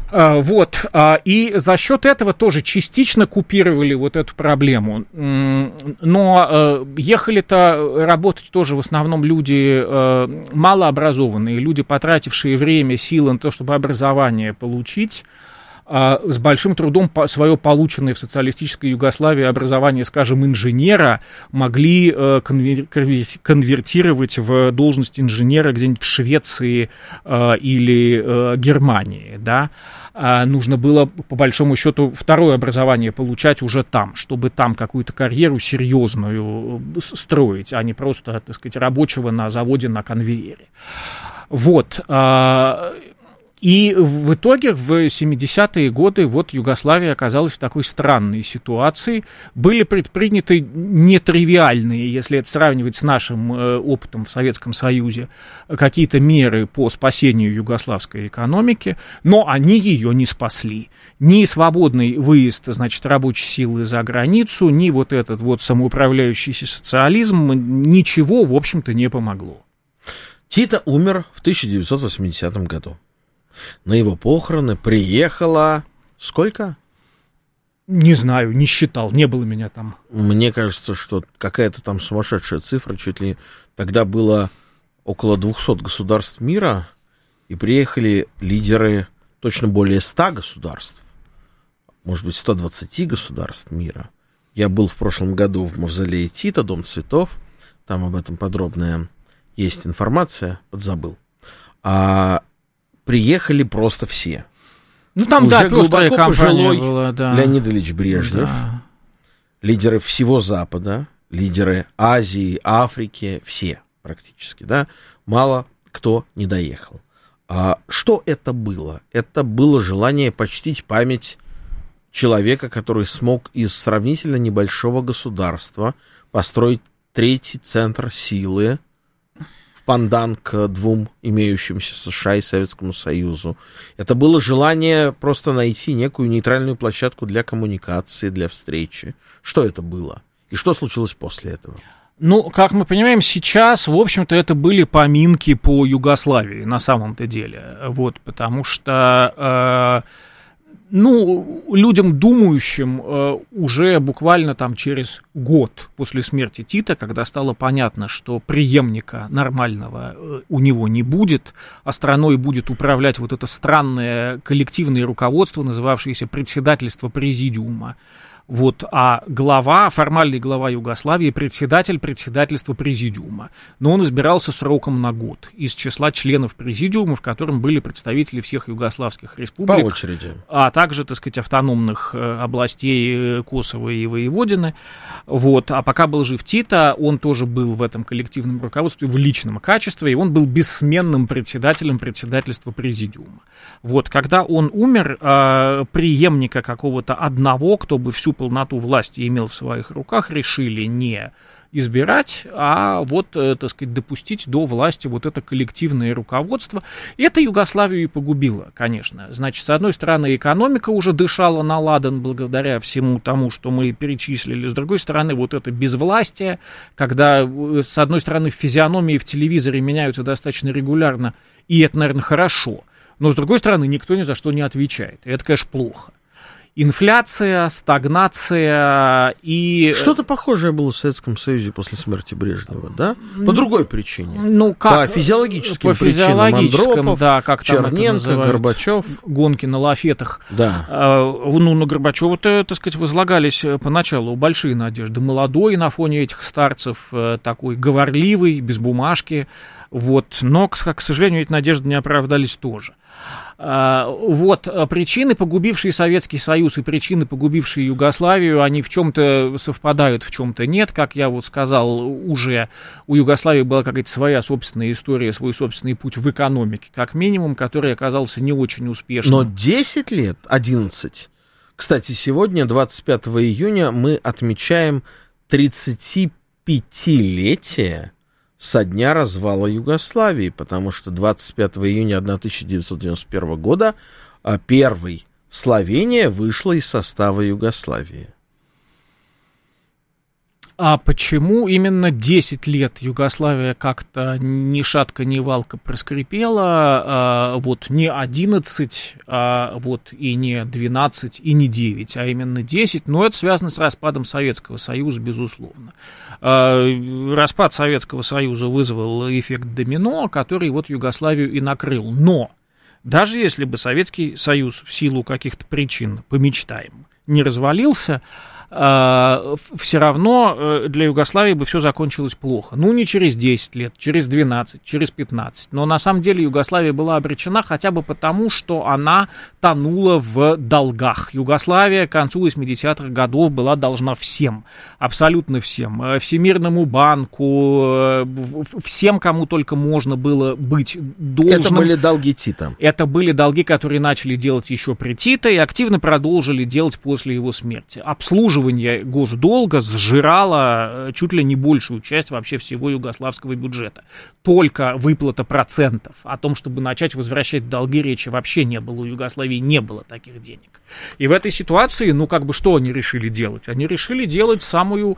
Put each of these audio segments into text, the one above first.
Вот, и за счет этого тоже частично купировали вот эту проблему, но ехали-то работать тоже в основном люди малообразованные, люди, потратившие время, силы на то, чтобы образование получить, с большим трудом свое полученное в социалистической Югославии образование, скажем, инженера могли конвертировать в должность инженера где-нибудь в Швеции или Германии, да. Нужно было, по большому счету, второе образование получать уже там, чтобы там какую-то карьеру серьезную строить, а не просто, так сказать, рабочего на заводе на конвейере. Вот. И в итоге в 70-е годы вот Югославия оказалась в такой странной ситуации. Были предприняты нетривиальные, если это сравнивать с нашим опытом в Советском Союзе, какие-то меры по спасению югославской экономики, но они ее не спасли. Ни свободный выезд, значит, рабочей силы за границу, ни вот этот вот самоуправляющийся социализм, ничего, в общем-то, не помогло. Тито умер в 1980 году. На его похороны приехало... Сколько? Не знаю, не считал, не было меня там. Мне кажется, что какая-то там сумасшедшая цифра, чуть ли тогда было около 200 государств мира, и приехали лидеры точно более 100 государств, может быть, 120 государств мира. Я был в прошлом году в мавзолее Тита, Дом цветов, там об этом подробная есть информация, подзабыл. Приехали просто все. Ну, там, уже да, пестрая компания пожилой была, да. Леонид Ильич Брежнев, да. Лидеры всего Запада, лидеры Азии, Африки, все практически, да, мало кто не доехал. Что это было? Это было желание почтить память человека, который смог из сравнительно небольшого государства построить третий центр силы, пандан к двум имеющимся США и Советскому Союзу. Это было желание просто найти некую нейтральную площадку для коммуникации, для встречи. Что это было? И что случилось после этого? Ну, как мы понимаем, сейчас, в общем-то, это были поминки по Югославии, на самом-то деле. Вот, потому что... людям, думающим, уже буквально там через год после смерти Тита, когда стало понятно, что преемника нормального у него не будет, а страной будет управлять вот это странное коллективное руководство, называвшееся председательство президиума. Вот, а формальный глава Югославии, председатель председательства президиума. Но он избирался сроком на год из числа членов президиума, в котором были представители всех югославских республик. По очереди. А также, так сказать, автономных областей Косово и Воеводины. Вот, а пока был жив Тита, он тоже был в этом коллективном руководстве в личном качестве, и он был бессменным председателем председательства президиума. Вот, когда он умер, преемника какого-то одного, кто бы всю полноту власти имел в своих руках, решили не избирать, а вот, так сказать, допустить до власти вот это коллективное руководство. И это Югославию и погубило, конечно. Значит, с одной стороны, экономика уже дышала на ладан благодаря всему тому, что мы перечислили. С другой стороны, вот это безвластие, когда, с одной стороны, физиономии в телевизоре меняются достаточно регулярно, и это, наверное, хорошо. Но, с другой стороны, никто ни за что не отвечает. И это, конечно, плохо. Инфляция, стагнация и... Что-то похожее было в Советском Союзе после смерти Брежнева, да? По другой причине. Ну, как? По физиологическим причинам. Андропов, да, как Черненко, Горбачев. Гонки на лафетах. Да. На Горбачева-то, так сказать, возлагались поначалу большие надежды. Молодой на фоне этих старцев, такой говорливый, без бумажки. Вот. Но, к сожалению, эти надежды не оправдались тоже. Вот, причины, погубившие Советский Союз, и причины, погубившие Югославию, они в чем-то совпадают, в чем-то нет. Как я вот сказал, уже у Югославии была какая-то своя собственная история, свой собственный путь в экономике, как минимум, который оказался не очень успешным. Но 10 лет, 11. Кстати, сегодня, 25 июня, мы отмечаем 35-летие со дня развала Югославии, потому что 25 июня 1991 года первой Словения вышла из состава Югославии. А почему именно 10 лет Югославия как-то ни шатка, ни валка проскрипела, вот не 11, вот и не 12, и не 9, а именно 10, но это связано с распадом Советского Союза, безусловно. Распад Советского Союза вызвал эффект домино, который вот Югославию и накрыл. Но даже если бы Советский Союз в силу каких-то причин, помечтаем, не развалился, все равно для Югославии бы все закончилось плохо. Ну, не через 10 лет, через 12, через 15. Но на самом деле Югославия была обречена хотя бы потому, что она тонула в долгах. Югославия к концу 80-х годов была должна всем, абсолютно всем. Всемирному банку, всем, кому только можно было быть должным. Это были долги Тита. Это были долги, которые начали делать еще при Тито и активно продолжили делать после его смерти. Обслуживание госдолга сжирало чуть ли не большую часть вообще всего югославского бюджета. Только выплата процентов. О том, чтобы начать возвращать долги, речи вообще не было. У Югославии не было таких денег. И в этой ситуации, ну, как бы, что они решили делать? Они решили делать самую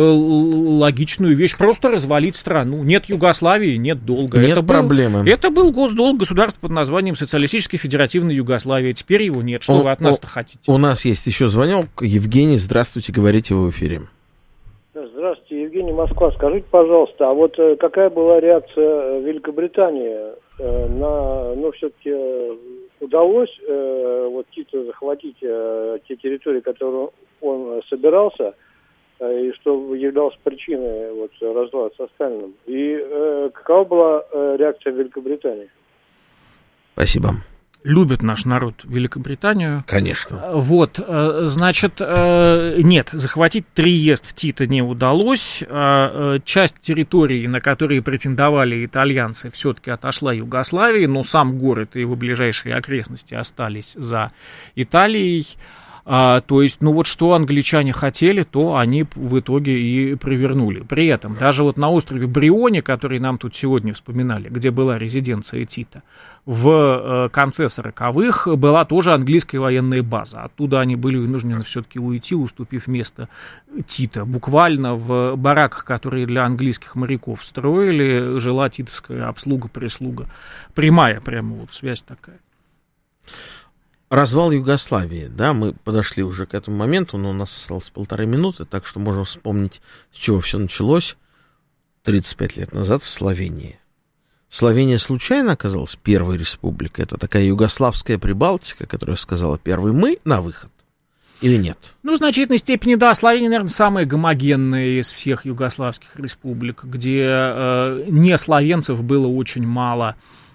логичную вещь. Просто развалить страну. Нет Югославии, нет долга. Нет проблемы. Это был госдолг государства под названием Социалистической Федеративной Югославии. Теперь его нет. Что вы от нас-то хотите? У нас есть еще звонок. Евгений, здравствуйте, говорите в эфире. Здравствуйте, Евгений, Москва. Скажите, пожалуйста, а вот какая была реакция Великобритании на, ну, все-таки удалось вот Тито захватить те территории, которые он собирался, и что являлось причиной вот разлада со Сталиным? И какова была реакция Великобритании? Спасибо. Любит наш народ Великобританию. Конечно. Вот, значит, нет, захватить Триест Тито не удалось. Часть территории, на которые претендовали итальянцы, все-таки отошла Югославии, но сам город и его ближайшие окрестности остались за Италией. То есть, ну вот что англичане хотели, то они в итоге и провернули. При этом даже вот на острове Брионе, который нам тут сегодня вспоминали, где была резиденция Тита, в конце 40-х была тоже английская военная база. Оттуда они были вынуждены все-таки уйти, уступив место Тита. Буквально в бараках, которые для английских моряков строили, жила титовская обслуга-прислуга. Прямая прямо вот связь такая. Развал Югославии, да, мы подошли уже к этому моменту, но у нас осталось 1,5 минуты, так что можно вспомнить, с чего все началось 35 лет назад в Словении. Словения случайно оказалась первой республикой? Это такая югославская Прибалтика, которая сказала первый мы на выход? Или нет? Ну, в значительной степени, да. Словения, наверное, самая гомогенная из всех югославских республик, где не словенцев было очень мало.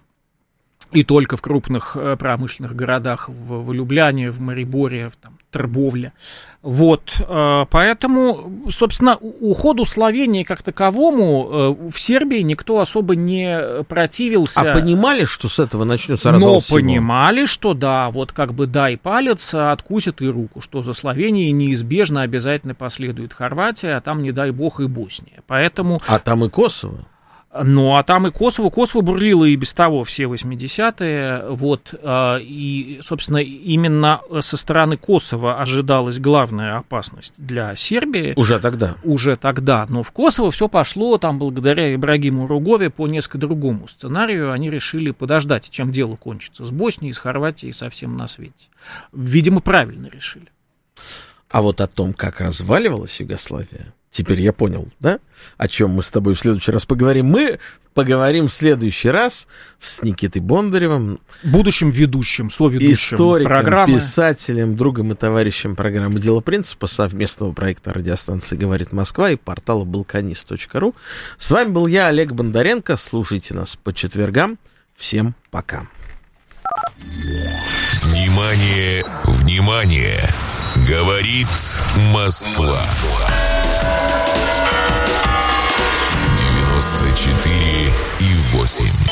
И только в крупных промышленных городах, в Любляне, в Мариборе, в Трбовле. Вот, поэтому, собственно, уходу Словении как таковому в Сербии никто особо не противился. А понимали, что с этого начнется развал всего? Но понимали, что да, вот как бы дай палец, откусят и руку, что за Словенией неизбежно обязательно последует Хорватия, а там, не дай бог, и Босния. Поэтому... А там и Косово. Ну, а там и Косово. Косово бурлило и без того все 80-е. Вот, и, собственно, именно со стороны Косово ожидалась главная опасность для Сербии. Уже тогда. Уже тогда. Но в Косово все пошло, там, благодаря Ибрагиму Ругове, по несколько другому сценарию. Они решили подождать, чем дело кончится. С Боснией, с Хорватией, со всем на свете. Видимо, правильно решили. А вот о том, как разваливалась Югославия, теперь я понял, да, о чем мы с тобой в следующий раз поговорим. Мы поговорим в следующий раз с Никитой Бондаревым, будущим ведущим, соведущим историком, программы, писателем, другом и товарищем программы «Дело принципа», совместного проекта радиостанции «Говорит Москва» и портала balkanist.ru. С вами был я, Олег Бондаренко. Слушайте нас по четвергам. Всем пока. Внимание, внимание! Говорит Москва. 94,8.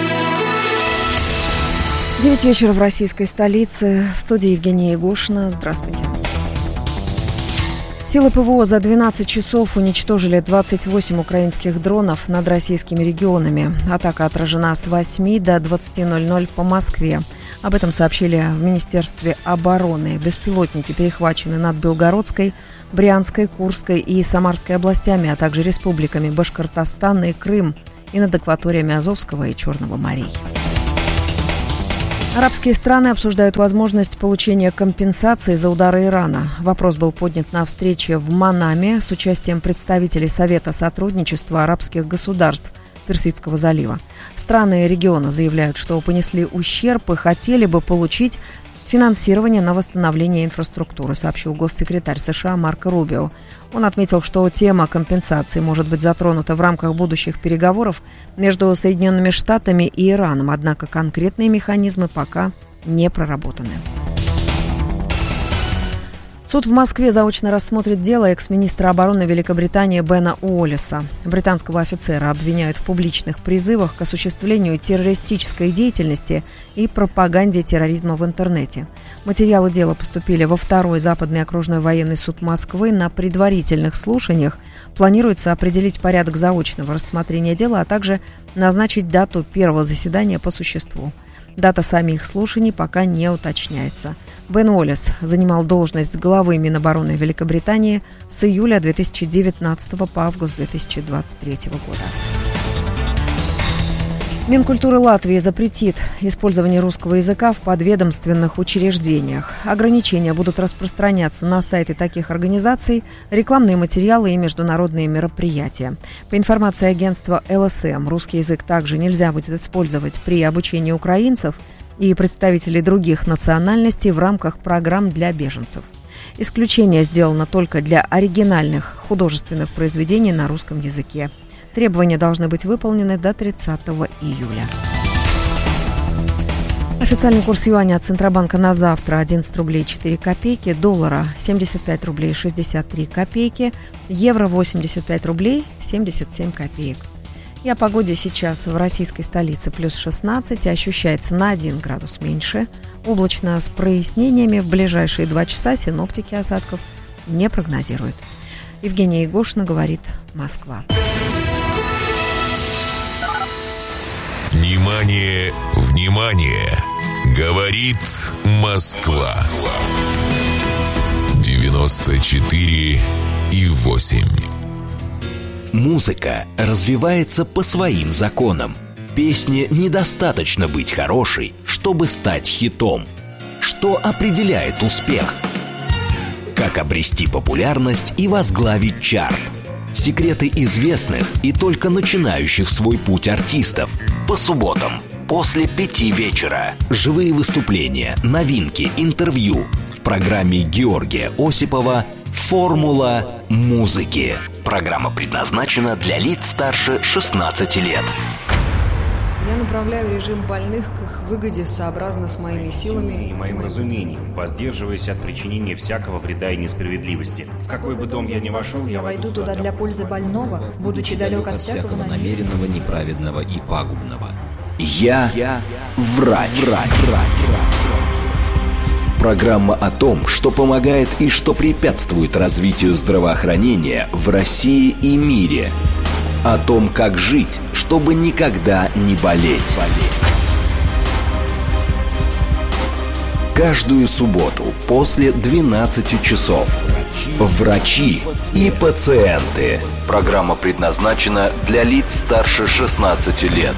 9 вечера в российской столице. В студии Евгения Егошина. Здравствуйте. Силы ПВО за 12 часов уничтожили 28 украинских дронов над российскими регионами. Атака отражена с 8 до 20:00 по Москве. Об этом сообщили в Министерстве обороны. Беспилотники перехвачены над Белгородской, Брянской, Курской и Самарской областями, а также республиками Башкортостан и Крым и над акваториями Азовского и Черного морей. Арабские страны обсуждают возможность получения компенсации за удары Ирана. Вопрос был поднят на встрече в Манаме с участием представителей Совета сотрудничества арабских государств Персидского залива. Страны региона заявляют, что понесли ущерб и хотели бы получить финансирование на восстановление инфраструктуры, сообщил госсекретарь США Марко Рубио. Он отметил, что тема компенсации может быть затронута в рамках будущих переговоров между Соединенными Штатами и Ираном, однако конкретные механизмы пока не проработаны. Суд в Москве заочно рассмотрит дело экс-министра обороны Великобритании Бена Уоллеса. Британского офицера обвиняют в публичных призывах к осуществлению террористической деятельности и пропаганде терроризма в интернете. Материалы дела поступили во второй Западный окружной военный суд Москвы. На предварительных слушаниях планируется определить порядок заочного рассмотрения дела, а также назначить дату первого заседания по существу. Дата самих слушаний пока не уточняется. Бен Уоллес занимал должность главы Минобороны Великобритании с июля 2019 по август 2023 года. Минкультуры Латвии запретит использование русского языка в подведомственных учреждениях. Ограничения будут распространяться на сайты таких организаций, рекламные материалы и международные мероприятия. По информации агентства ЛСМ, русский язык также нельзя будет использовать при обучении украинцев и представителей других национальностей в рамках программ для беженцев. Исключение сделано только для оригинальных художественных произведений на русском языке. Требования должны быть выполнены до 30 июля. Официальный курс юаня от Центробанка на завтра 11 рублей 4 копейки, доллара 75 рублей 63 копейки, евро 85 рублей 77 копеек. И о погоде сейчас в российской столице плюс 16, ощущается на 1 градус меньше. Облачно с прояснениями, в ближайшие 2 часа синоптики осадков не прогнозируют. Евгения Егошина, говорит Москва. Внимание, внимание! Говорит Москва. 94,8. Музыка развивается по своим законам. Песне недостаточно быть хорошей, чтобы стать хитом. Что определяет успех? Как обрести популярность и возглавить чарт? Секреты известных и только начинающих свой путь артистов. По субботам после 5 вечера. Живые выступления, новинки, интервью. В программе Георгия Осипова «Формула музыки». Программа предназначена для лиц старше 16 лет. Я направляю режим больных к их выгоде сообразно с моими силами и моим разумением, воздерживаясь от причинения всякого вреда и несправедливости. В какой бы дом я ни вошел, я войду туда для пользы больного, будучи далек от всякого намеренного, неправедного и пагубного. Я врач. Программа о том, что помогает и что препятствует развитию здравоохранения в России и мире. О том, как жить, чтобы никогда не болеть. Каждую субботу после 12 часов. Врачи и пациенты. Программа предназначена для лиц старше 16 лет.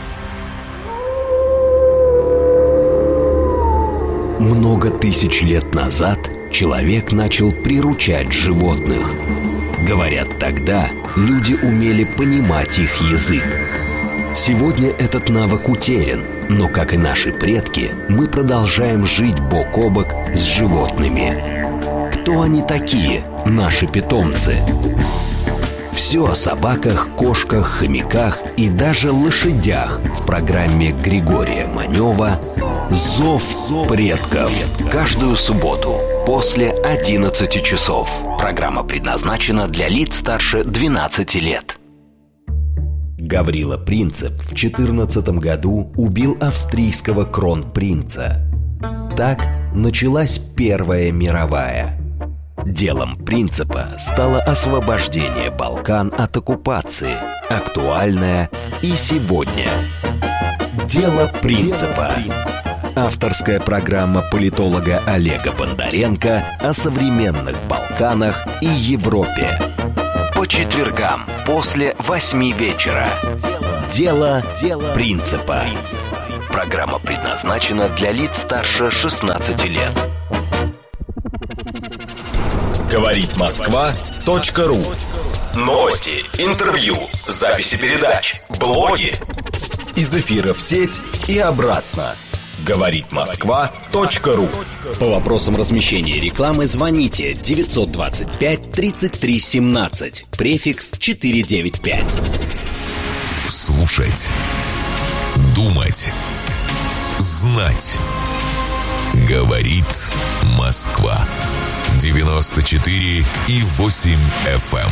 Много тысяч лет назад человек начал приручать животных. Говорят, тогда люди умели понимать их язык. Сегодня этот навык утерян, но, как и наши предки, мы продолжаем жить бок о бок с животными. Кто они такие, наши питомцы? Все о собаках, кошках, хомяках и даже лошадях в программе Григория Манева «Зов предков». Каждую субботу после 11 часов. Программа предназначена для лиц старше 12 лет. Гаврила Принцип в 14 году убил австрийского кронпринца. Так началась Первая мировая. Делом Принципа стало освобождение Балкан от оккупации, актуальное и сегодня. Дело Принципа. авторская программа политолога Олега Бондаренко о современных Балканах и Европе. По четвергам после 8 вечера. Дело принципа. Программа предназначена для лиц старше 16 лет. Говорит Москва.ру. Новости, интервью, записи передач, блоги. Из эфира в сеть и обратно. Говорит Москва.ру. По вопросам размещения рекламы звоните 925 33 17, префикс 495. Слушать, думать, знать. Говорит Москва. 94,8 FM.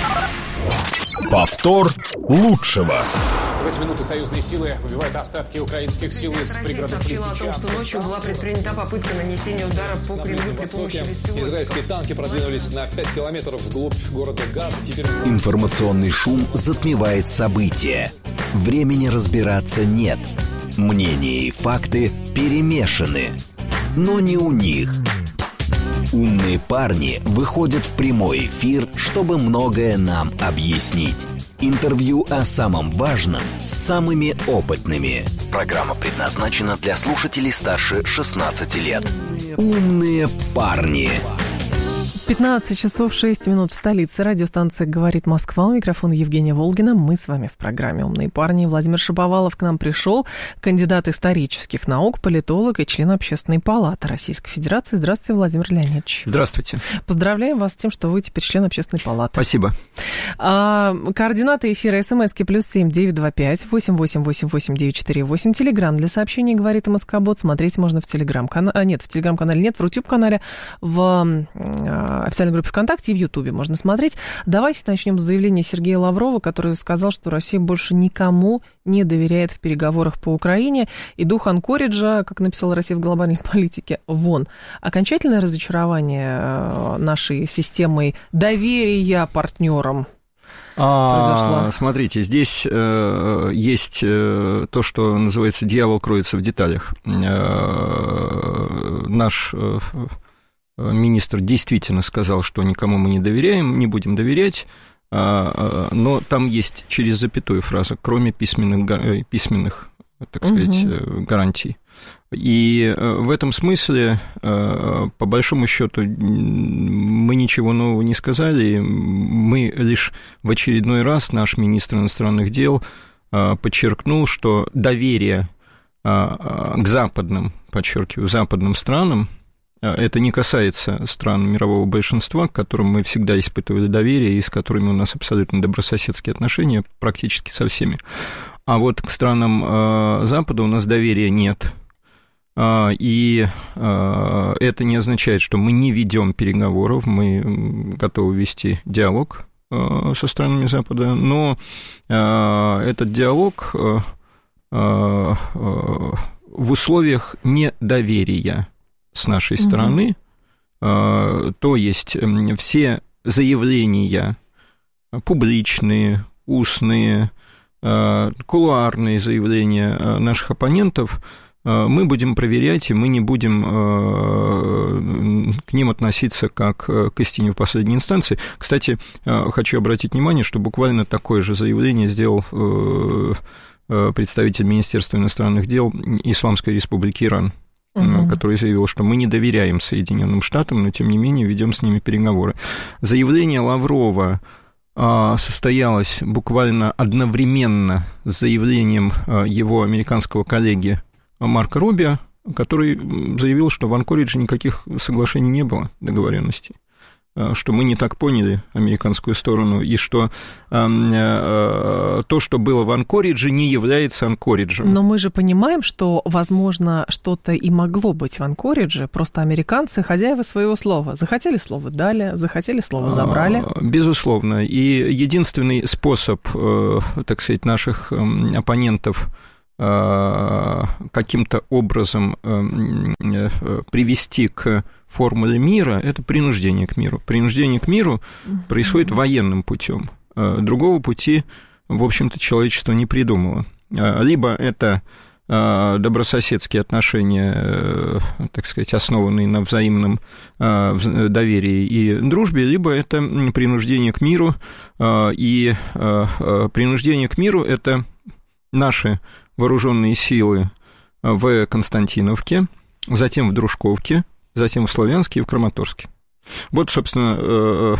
Повтор лучшего. В эти минуты союзные силы выбивают остатки украинских сил из пригородов сообщила о том, что ночью была предпринята попытка нанесения удара по Кремлю при помощи беспилотников. Израильские танки продвинулись на 5 километров вглубь города Газ. Информационный шум затмевает события. Времени разбираться нет. Мнения и факты перемешаны. Но не у них. Умные парни выходят в прямой эфир, чтобы многое нам объяснить. Интервью о самом важном с самыми опытными. Программа предназначена для слушателей старше 16 лет. Умные парни. 15 часов 6 минут в столице. Радиостанция «Говорит Москва». У микрофона Евгения Волгина. Мы с вами в программе «Умные парни». Владимир Шаповалов к нам пришел. Кандидат исторических наук, политолог и член Общественной палаты Российской Федерации. Здравствуйте, Владимир Леонидович. Здравствуйте. Поздравляем вас с тем, что вы теперь член Общественной палаты. Спасибо. Координаты эфира: СМСки +7 925 888 948. Телеграм для сообщений «Говорит МСК-бот». Смотреть можно в Телеграм-канале. Нет, в Телеграм-канале нет, в Рутюб-канале, в официальной группе ВКонтакте и в Ютубе можно смотреть. Давайте начнем с заявления Сергея Лаврова, который сказал, что Россия больше никому не доверяет в переговорах по Украине. И дух Анкориджа, как написала Россия в глобальной политике, вон. Окончательное разочарование нашей системой доверия партнерам произошло. Смотрите, здесь есть то, что называется «дьявол кроется в деталях». Наш министр действительно сказал, что никому мы не доверяем, не будем доверять, но там есть через запятую фраза, кроме письменных, так сказать, гарантий. И в этом смысле, по большому счету, мы ничего нового не сказали, мы лишь в очередной раз, наш министр иностранных дел подчеркнул, что доверие к западным, подчеркиваю, западным странам, это не касается стран мирового большинства, к которым мы всегда испытывали доверие и с которыми у нас абсолютно добрососедские отношения практически со всеми. А вот к странам Запада у нас доверия нет. И это не означает, что мы не ведем переговоров, мы готовы вести диалог со странами Запада, но этот диалог в условиях недоверия с нашей стороны, то есть все заявления публичные, устные, кулуарные заявления наших оппонентов мы будем проверять, и мы не будем к ним относиться как к истине в последней инстанции. Кстати, хочу обратить внимание, что буквально такое же заявление сделал представитель Министерства иностранных дел Исламской Республики Иран, который заявил, что мы не доверяем Соединенным Штатам, но, тем не менее, ведем с ними переговоры. Заявление Лаврова состоялось буквально одновременно с заявлением его американского коллеги Марко Рубио, который заявил, что в Анкоридже никаких соглашений не было, договоренностей, что мы не так поняли американскую сторону, и что то, что было в Анкоридже, не является Анкориджем. Но мы же понимаем, что, возможно, что-то и могло быть в Анкоридже, просто американцы хозяева своего слова. Захотели слово дали, захотели слово забрали. Безусловно. И единственный способ, так сказать, наших оппонентов каким-то образом привести к формуле мира, это принуждение к миру. Принуждение к миру происходит военным путем. Другого пути, в общем-то, человечество не придумало. Либо это добрососедские отношения, так сказать, основанные на взаимном доверии и дружбе, либо это принуждение к миру, и принуждение к миру – это наши вооруженные силы в Константиновке, затем в Дружковке, затем в Славянске и в Краматорске. Вот, собственно,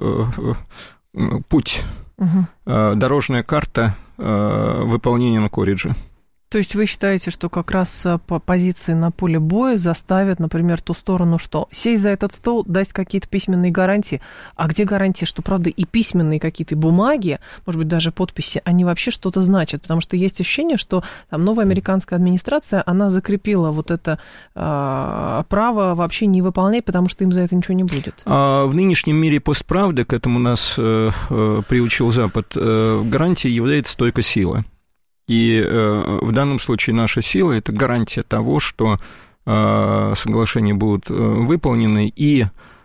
путь, дорожная карта выполнения на Коридже. То есть вы считаете, что как раз по позиции на поле боя заставят, например, ту сторону, что сесть за этот стол, дать какие-то письменные гарантии, а где гарантии, что, правда, и письменные какие-то бумаги, может быть, даже подписи, они вообще что-то значат? Потому что есть ощущение, что там новая американская администрация, она закрепила вот это право вообще не выполнять, потому что им за это ничего не будет. В нынешнем мире постправды, к этому нас приучил Запад, гарантией является только сила. И в данном случае наша сила – это гарантия того, что соглашения будут выполнены, и,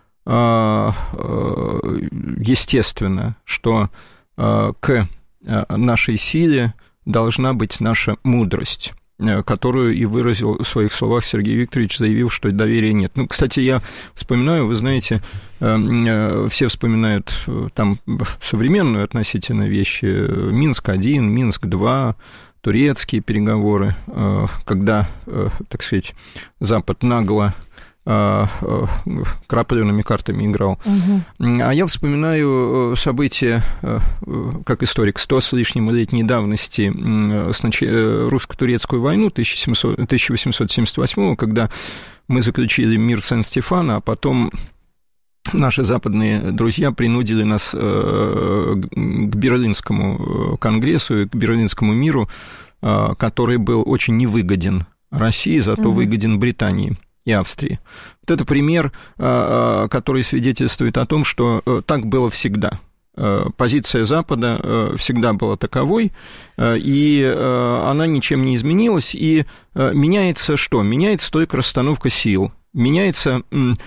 естественно, что к нашей силе должна быть наша мудрость, которую и выразил в своих словах Сергей Викторович, заявив, что доверия нет. Ну, кстати, я вспоминаю, вы знаете, все вспоминают там современную относительно вещи, Минск-1, Минск-2, турецкие переговоры, когда, так сказать, Запад нагло крапленными картами играл. А я вспоминаю события, как историк, 100 с лишним летней давности, русско-турецкую войну 1878, когда мы заключили мир в Сан-Стефано, а потом наши западные друзья принудили нас к Берлинскому конгрессу и к Берлинскому миру, который был очень невыгоден России, зато выгоден Британии и Австрии. Вот это пример, который свидетельствует о том, что так было всегда. Позиция Запада всегда была таковой, и она ничем не изменилась. И меняется что? Меняется только расстановка сил, меняется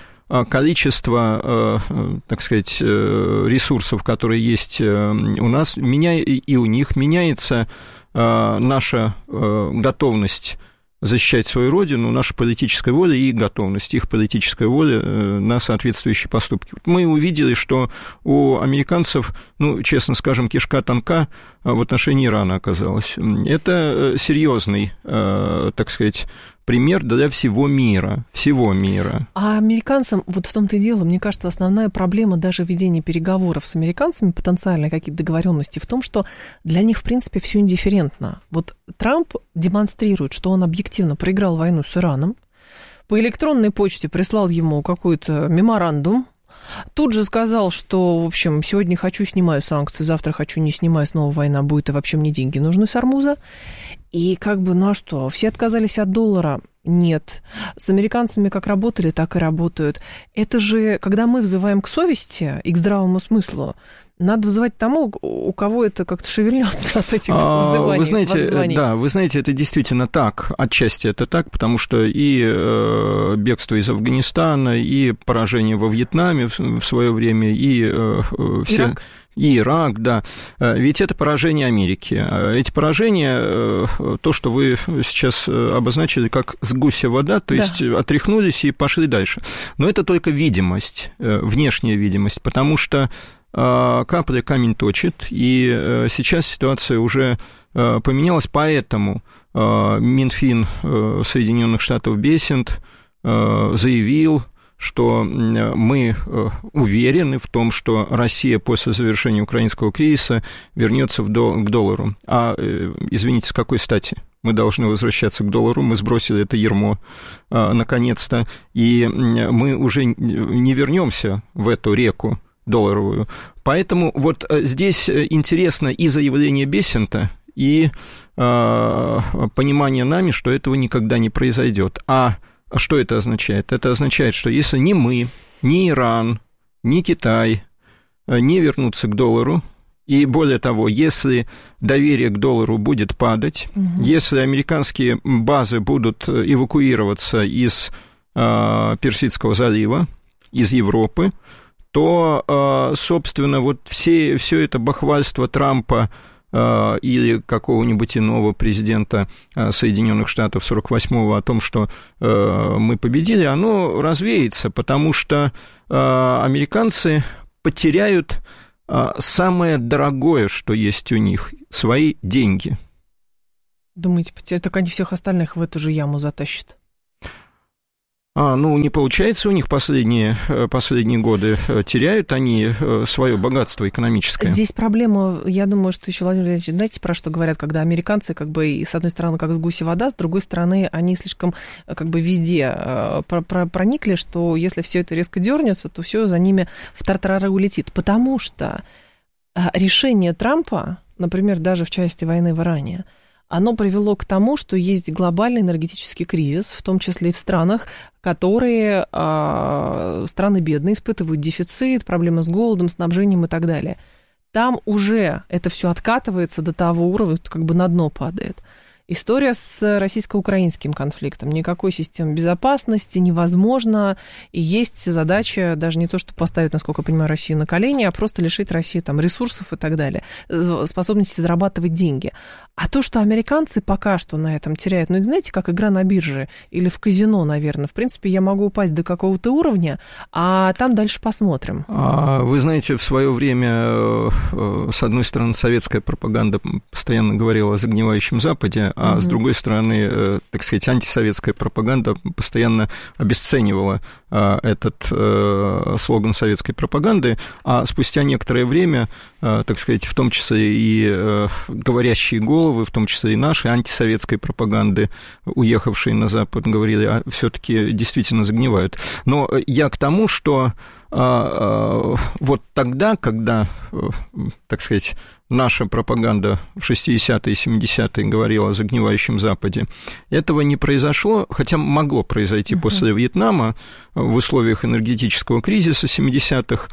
количество, так сказать, ресурсов, которые есть у нас, и у них, меняется наша готовность защищать свою родину, наша политическая воля и готовность, их политическая воля на соответствующие поступки. Мы увидели, что у американцев, ну, честно скажем, кишка тонка в отношении Ирана оказалась. Это серьезный, так сказать, пример для всего мира, А американцам, вот в том-то и дело, мне кажется, основная проблема даже ведения переговоров с американцами, потенциальные какие-то договоренности, в том, что для них, в принципе, все индифферентно. Вот Трамп демонстрирует, что он объективно проиграл войну с Ираном, по электронной почте прислал ему какой-то меморандум, тут же сказал, что, в общем, сегодня хочу, снимаю санкции, завтра хочу, не снимаю, снова война будет, и вообще мне деньги нужны с Ормуза. И как бы, ну а что, все отказались от доллара? Нет. С американцами как работали, так и работают. Это же, когда мы взываем к совести и к здравому смыслу, надо вызывать тому, у кого это как-то шевельнется от этих взываний. Вы знаете, да, вы знаете, это действительно так, отчасти это так, потому что и бегство из Афганистана, и поражение во Вьетнаме в свое время, и все... И Ирак, да. Ведь это поражение Америки. Эти поражения, то, что вы сейчас обозначили как с гуся вода, то есть отряхнулись и пошли дальше. Но это только видимость, внешняя видимость, потому что капля камень точит, и сейчас ситуация уже поменялась, поэтому Минфин Соединенных Штатов Бессент заявил, что мы уверены в том, что Россия после завершения украинского кризиса вернется к доллару. Извините, с какой стати? Мы должны возвращаться к доллару, мы сбросили это ярмо наконец-то, и мы уже не вернемся в эту реку долларовую. Поэтому вот здесь интересно и заявление Бессента, и понимание нами, что этого никогда не произойдет. А что это означает? Это означает, что если ни мы, ни Иран, ни Китай не вернутся к доллару, и более того, если доверие к доллару будет падать, если американские базы будут эвакуироваться из Персидского залива, из Европы, то, собственно, вот все это бахвальство Трампа или какого-нибудь иного президента Соединенных Штатов 48-го о том, что мы победили, оно развеется, потому что американцы потеряют самое дорогое, что есть у них, свои деньги. Думаете, так они всех остальных в эту же яму затащат? Не получается у них последние годы. Теряют они свое богатство экономическое. Здесь проблема, я думаю, что еще, Владимир Владимирович, знаете, про что говорят, когда американцы, как бы, и с одной стороны, как с гуси вода, с другой стороны, они слишком, как бы, везде проникли, что если все это резко дернется, то все за ними в тартарары улетит. Потому что решение Трампа, например, даже в части войны в Иране, оно привело к тому, что есть глобальный энергетический кризис, в том числе и в странах, которые страны бедные, испытывают дефицит, проблемы с голодом, снабжением и так далее. Там уже это все откатывается до того уровня, как бы на дно падает. История с российско-украинским конфликтом. Никакой системы безопасности невозможно. И есть задача даже не то, чтобы поставить, насколько я понимаю, Россию на колени, а просто лишить Россию там ресурсов и так далее, способности зарабатывать деньги. А то, что американцы пока что на этом теряют, это, знаете, как игра на бирже или в казино, наверное. В принципе, я могу упасть до какого-то уровня, а там дальше посмотрим. Вы знаете, в свое время, с одной стороны, советская пропаганда постоянно говорила о загнивающем Западе, а с другой стороны, так сказать, антисоветская пропаганда постоянно обесценивала этот слоган советской пропаганды, а спустя некоторое время, так сказать, в том числе и говорящие головы, в том числе и наши антисоветской пропаганды, уехавшие на Запад, говорили, все-таки действительно загнивают. Но я к тому, что вот тогда, когда, так сказать, наша пропаганда в 60-е и 70-е говорила о загнивающем Западе, этого не произошло, хотя могло произойти после Вьетнама в условиях энергетического кризиса 70-х.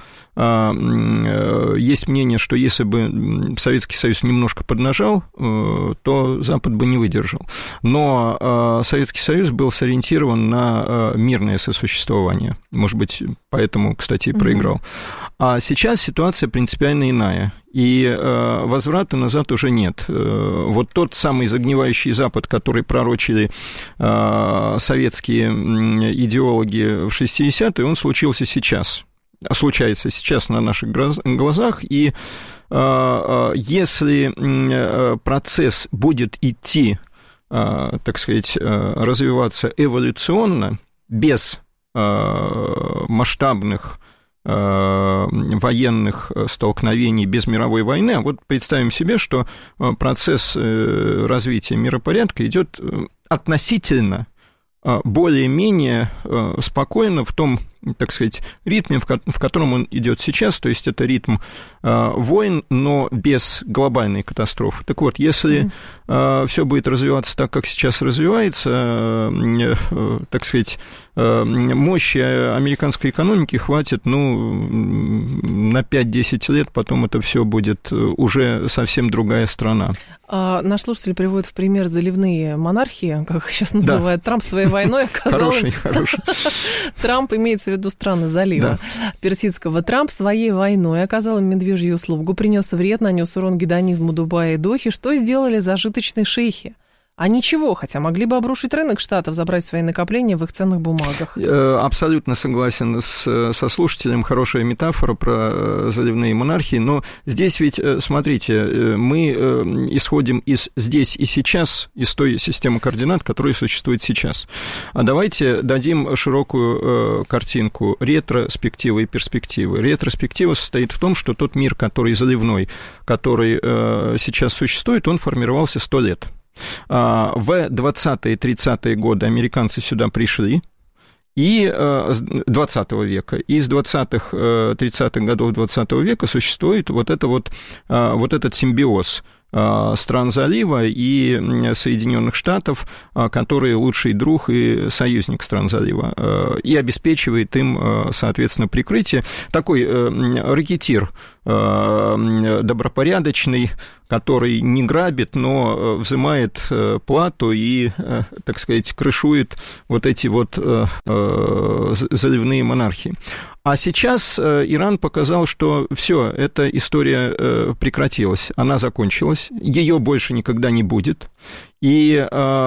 Есть мнение, что если бы Советский Союз немножко поднажал, то Запад бы не выдержал. Но Советский Союз был сориентирован на мирное сосуществование. Может быть, поэтому, кстати, и проиграл. А сейчас ситуация принципиально иная. И возврата назад уже нет. Вот тот самый загнивающий Запад, который пророчили советские идеологи в 60-е, он случился сейчас. Случается сейчас на наших глазах. И если процесс будет идти, так сказать, развиваться эволюционно, без масштабных военных столкновений, без мировой войны. А вот представим себе, что процесс развития миропорядка идет относительно более-менее спокойно в том, так сказать, ритме, в котором он идет сейчас, то есть это ритм войн, но без глобальной катастрофы. Так вот, если все будет развиваться так, как сейчас развивается, так сказать, мощи американской экономики хватит, на 5-10 лет, потом это все будет уже совсем другая страна. Наш слушатель приводит в пример заливные монархии, как их сейчас называют. Трамп своей войной оказал... Хороший. Трамп имеется в виду страны залива Персидского. Трамп своей войной оказал им медвежью услугу, принес вред, нанес урон гедонизму Дубая и Дохи. Что сделали зажиточные шейхи? А ничего, хотя могли бы обрушить рынок Штатов, забрать свои накопления в их ценных бумагах. Абсолютно согласен со слушателем. Хорошая метафора про заливные монархии. Но здесь ведь, смотрите, мы исходим из здесь и сейчас, из той системы координат, которая существует сейчас. А давайте дадим широкую картинку ретроспективы и перспективы. Ретроспектива состоит в том, что тот мир, который заливной, который сейчас существует, он формировался 100 лет. В 20-е и 30-е годы американцы сюда пришли, и 20 века, и с 20-х, 30-х годов 20 века существует вот этот симбиоз стран залива и Соединенных Штатов, которые лучший друг и союзник стран залива, и обеспечивает им, соответственно, прикрытие. Такой рэкетир добропорядочный, который не грабит, но взимает плату и, так сказать, крышует вот эти вот заливные монархии. А сейчас Иран показал, что все, эта история прекратилась, она закончилась, ее больше никогда не будет, и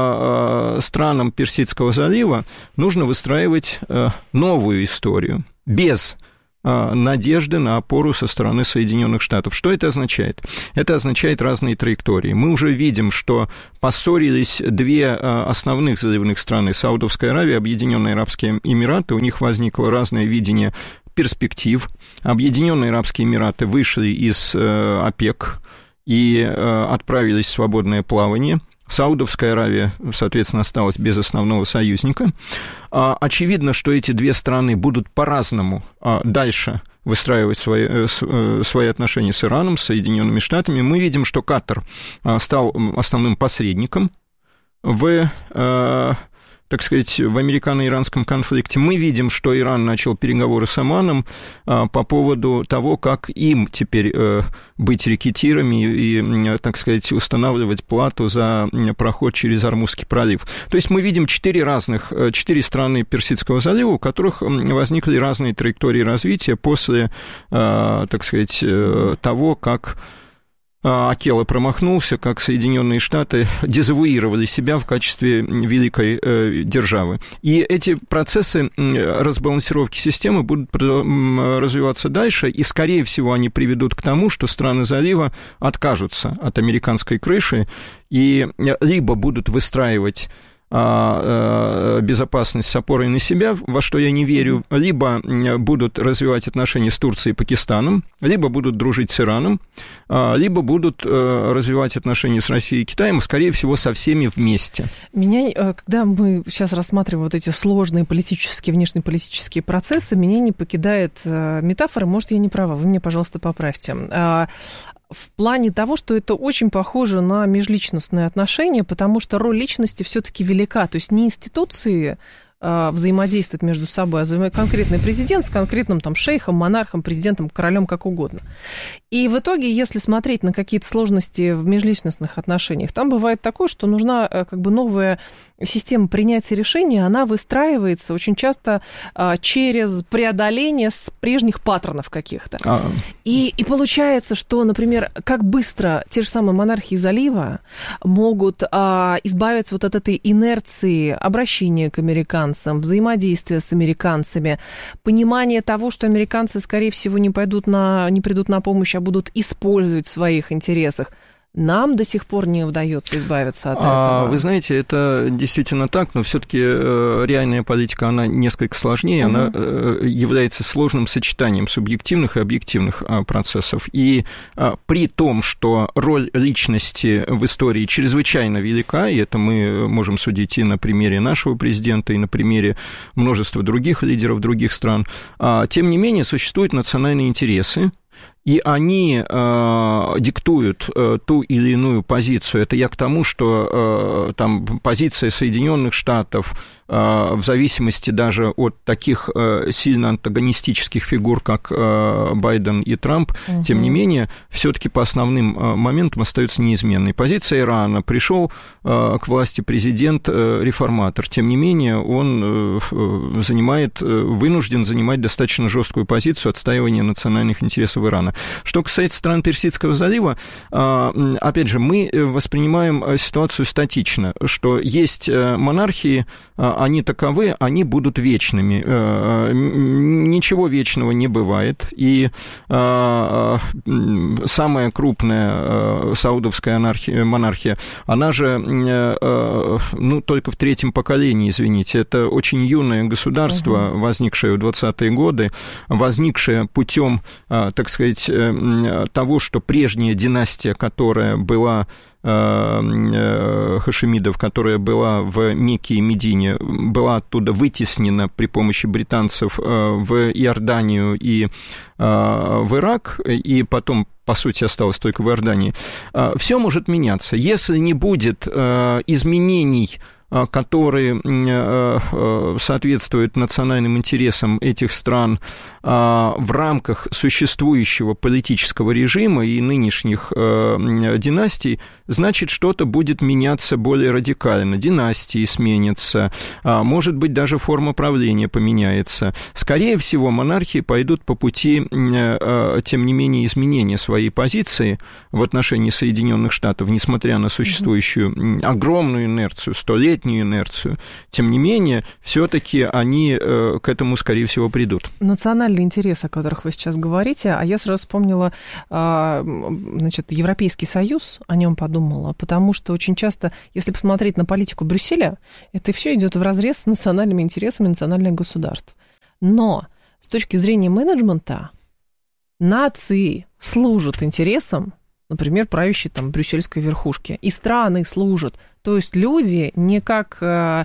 странам Персидского залива нужно выстраивать новую историю, без надежды на опору со стороны Соединенных Штатов. Что это означает? Это означает разные траектории. Мы уже видим, что поссорились две основных заливных страны, Саудовская Аравия, Объединенные Арабские Эмираты, у них возникло разное видение перспектив. Объединенные Арабские Эмираты вышли из ОПЕК и отправились в свободное плавание. Саудовская Аравия, соответственно, осталась без основного союзника. Очевидно, что эти две страны будут по-разному дальше выстраивать свои отношения с Ираном, с Соединенными Штатами. Мы видим, что Катар стал основным посредником в, так сказать, в американо-иранском конфликте. Мы видим, что Иран начал переговоры с Оманом по поводу того, как им теперь быть рекетирами и, так сказать, устанавливать плату за проход через Ормузский пролив. То есть мы видим четыре страны Персидского залива, у которых возникли разные траектории развития после, так сказать, того, как Акела промахнулся, как Соединенные Штаты дезавуировали себя в качестве великой державы. И эти процессы разбалансировки системы будут развиваться дальше, и, скорее всего, они приведут к тому, что страны залива откажутся от американской крыши и либо будут выстраивать безопасность с опорой на себя, во что я не верю, либо будут развивать отношения с Турцией и Пакистаном, либо будут дружить с Ираном, либо будут развивать отношения с Россией и Китаем, и, скорее всего, со всеми вместе. Меня, когда мы сейчас рассматриваем вот эти сложные политические, внешнеполитические процессы, меня не покидает метафора, может, я не права, вы меня, пожалуйста, поправьте. В плане того, что это очень похоже на межличностные отношения, потому что роль личности все-таки велика. То есть не институции взаимодействуют между собой, а конкретный президент с конкретным там шейхом, монархом, президентом, королем, как угодно. И в итоге, если смотреть на какие-то сложности в межличностных отношениях, там бывает такое, что нужна как бы новая система принятия решений, она выстраивается очень часто через преодоление с прежних паттернов каких-то. И получается, что, например, как быстро те же самые монархии залива могут избавиться вот от этой инерции обращения к американцам, взаимодействия с американцами, понимание того, что американцы, скорее всего, не придут на помощь, а будут использовать в своих интересах. Нам до сих пор не удается избавиться от этого. Вы знаете, это действительно так, но все-таки реальная политика, она несколько сложнее, она является сложным сочетанием субъективных и объективных процессов. И при том, что роль личности в истории чрезвычайно велика, и это мы можем судить и на примере нашего президента, и на примере множества других лидеров других стран, тем не менее существуют национальные интересы, и они диктуют ту или иную позицию. Это я к тому, что там позиция Соединенных Штатов в зависимости даже от таких сильно антагонистических фигур, как Байден и Трамп, тем не менее, все-таки по основным моментам остается неизменной. Позиция Ирана: пришел к власти президент-реформатор, тем не менее, он вынужден занимать достаточно жесткую позицию отстаивания национальных интересов Ирана. Что касается стран Персидского залива, опять же, мы воспринимаем ситуацию статично, что есть монархии, они таковы, они будут вечными. Ничего вечного не бывает. И самая крупная саудовская монархия, она же, только в третьем поколении, извините, это очень юное государство, возникшее в 20-е годы, возникшее путем, так сказать, того, что прежняя династия, которая была хашемидов, которая была в Мекке и Медине, была оттуда вытеснена при помощи британцев в Иорданию и в Ирак, и потом, по сути, осталось только в Иордании. Все может меняться. Если не будет изменений которые соответствуют национальным интересам этих стран в рамках существующего политического режима и нынешних династий, значит, что-то будет меняться более радикально. Династии сменятся, может быть, даже форма правления поменяется. Скорее всего, монархии пойдут по пути, тем не менее, изменения своей позиции в отношении Соединенных Штатов, несмотря на существующую огромную инерцию, столетнюю инерцию. Тем не менее, все-таки они к этому, скорее всего, придут. Национальный интерес, о которых вы сейчас говорите, а я сразу вспомнила, значит, Европейский Союз, о нем подумала, потому что очень часто, если посмотреть на политику Брюсселя, это все идет вразрез с национальными интересами национальных государств. Но с точки зрения менеджмента, нации служат интересам, например, правящей там брюссельской верхушки, и страны служат. То есть люди не как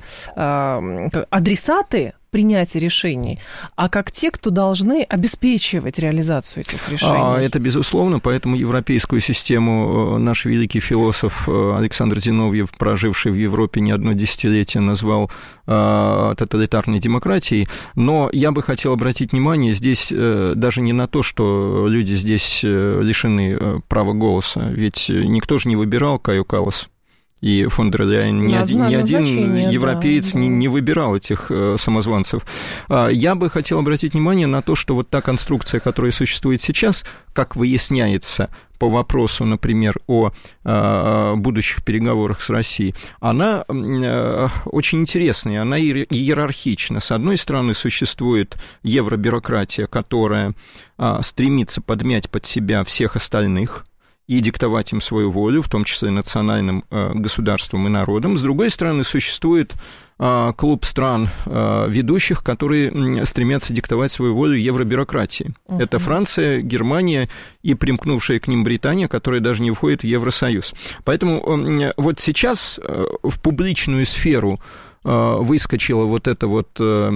адресаты принятия решений, а как те, кто должны обеспечивать реализацию этих решений. Это безусловно, поэтому европейскую систему наш великий философ Александр Зиновьев, проживший в Европе не одно десятилетие, назвал тоталитарной демократией. Но я бы хотел обратить внимание здесь даже не на то, что люди здесь лишены права голоса, ведь никто же не выбирал Каю Каллас. И фон дер Ляйен, ни один европеец не выбирал этих самозванцев. Я бы хотел обратить внимание на то, что вот та конструкция, которая существует сейчас, как выясняется по вопросу, например, о будущих переговорах с Россией, она очень интересная, она иерархична. С одной стороны, существует евробюрократия, которая стремится подмять под себя всех остальных и диктовать им свою волю, в том числе национальным государствам и народам. С другой стороны, существует клуб стран ведущих, которые стремятся диктовать свою волю евробюрократии. Это Франция, Германия и примкнувшая к ним Британия, которая даже не входит в Евросоюз. Поэтому вот сейчас в публичную сферу выскочила вот эта вот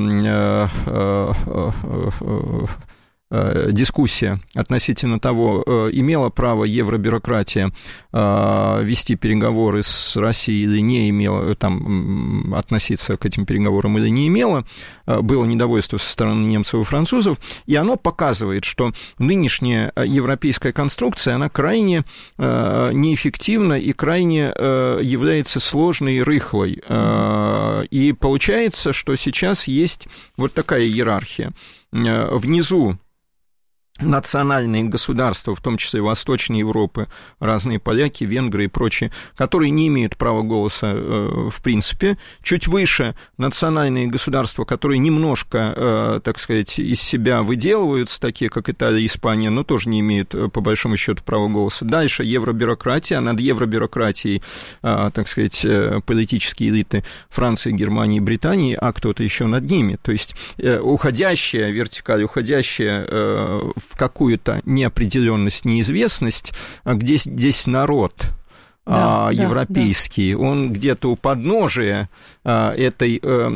дискуссия относительно того, имела право евробюрократия вести переговоры с Россией или не имела, там, относиться к этим переговорам или не имела, было недовольство со стороны немцев и французов, и оно показывает, что нынешняя европейская конструкция, она крайне неэффективна и крайне является сложной и рыхлой. И получается, что сейчас есть вот такая иерархия. Внизу национальные государства, в том числе Восточной Европы, разные поляки, венгры и прочие, которые не имеют права голоса в принципе. Чуть выше национальные государства, которые немножко, так сказать, из себя выделываются, такие как Италия и Испания, но тоже не имеют, по большому счету, права голоса. Дальше евробюрократия, а над евробюрократией, так сказать, политические элиты Франции, Германии и Британии, а кто-то еще над ними. То есть уходящая вертикаль, уходящая в какую-то неопределенность, неизвестность, где здесь народ европейский, он где-то у подножия этой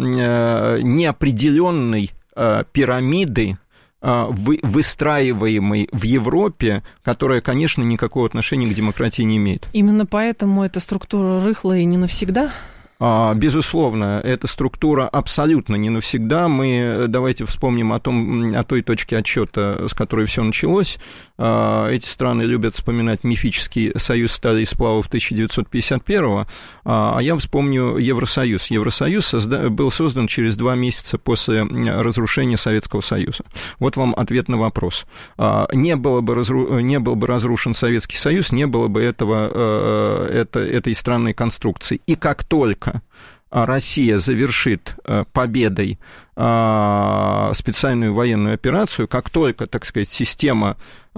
неопределенной пирамиды, выстраиваемой в Европе, которая, конечно, никакого отношения к демократии не имеет. Именно поэтому эта структура рыхлая и не навсегда? Безусловно, эта структура абсолютно не навсегда. Мы давайте вспомним о той точке отсчета, с которой все началось. Эти страны любят вспоминать мифический союз стали и сплавов 1951-го, а я вспомню Евросоюз. Евросоюз был создан через 2 месяца после разрушения Советского Союза. Вот вам ответ на вопрос. Не был бы разрушен Советский Союз, не было бы этой странной конструкции. И как только Россия завершит победой специальную военную операцию, как только, так сказать, система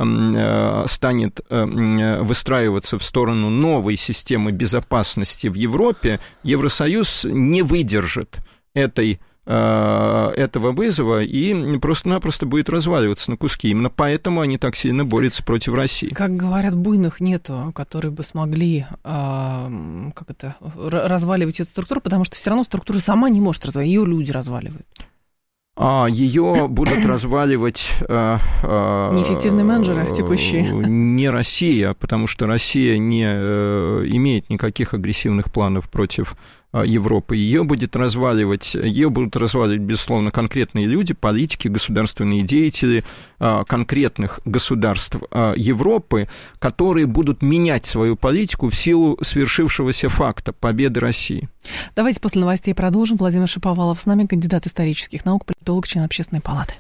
станет выстраиваться в сторону новой системы безопасности в Европе, Евросоюз не выдержит этого вызова и просто-напросто будет разваливаться на куски. Именно поэтому они так сильно борются против России. Как говорят, буйных нету, которые бы смогли разваливать эту структуру, потому что все равно структура сама не может разваливать, ее люди разваливают. Ее будут разваливать неэффективные менеджеры текущие. Не Россия, потому что Россия не имеет никаких агрессивных планов против Европы. Ее будут разваливать, безусловно, конкретные люди, политики, государственные деятели конкретных государств Европы, которые будут менять свою политику в силу свершившегося факта победы России. Давайте после новостей продолжим. Владимир Шаповалов с нами, кандидат исторических наук, политолог, член Общественной палаты.